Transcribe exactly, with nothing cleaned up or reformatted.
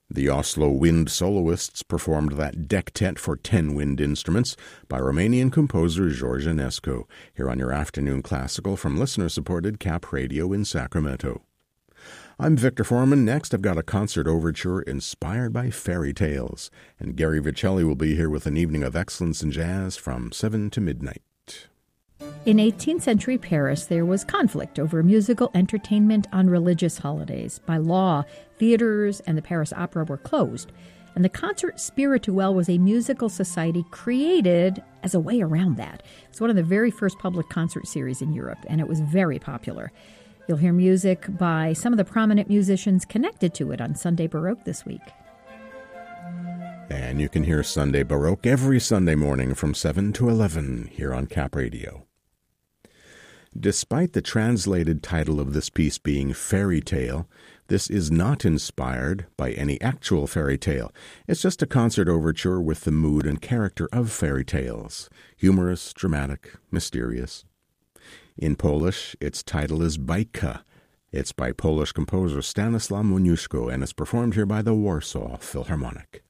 The Oslo Wind Soloists performed that dectet for ten wind instruments by Romanian composer George Enescu, here on your afternoon classical from listener-supported Cap Radio in Sacramento. I'm Victor Foreman. Next, I've got a concert overture inspired by fairy tales, and Gary Vicelli will be here with an evening of excellence in jazz from seven to midnight. In eighteenth century Paris, there was conflict over musical entertainment on religious holidays. By law, theaters and the Paris Opera were closed, and the Concert Spirituel was a musical society created as a way around that. It's one of the very first public concert series in Europe, and it was very popular. You'll hear music by some of the prominent musicians connected to it on Sunday Baroque this week. And you can hear Sunday Baroque every Sunday morning from seven to eleven here on Cap Radio. Despite the translated title of this piece being Fairy Tale, this is not inspired by any actual fairy tale. It's just a concert overture with the mood and character of fairy tales. Humorous, dramatic, mysterious. In Polish, its title is Bajka. It's by Polish composer Stanislaw Moniuszko, and it's performed here by the Warsaw Philharmonic.